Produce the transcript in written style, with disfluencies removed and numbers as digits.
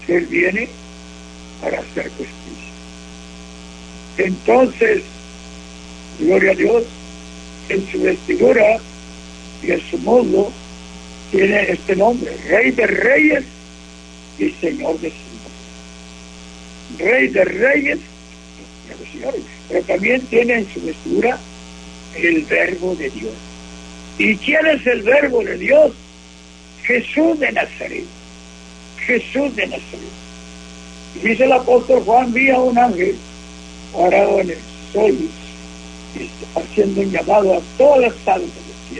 Él viene para hacer justicia. Entonces, gloria a Dios, en su vestidura y en su muslo tiene este nombre: Rey de Reyes y Señor de Señores. Rey de Reyes y Señor de Señores. Pero también tiene en su vestidura el Verbo de Dios. ¿Y quién es el Verbo de Dios? Jesús de Nazaret. Jesús de Nazaret. Y dice el apóstol Juan: vi a un ángel parado en el sol, haciendo un llamado a todas las almas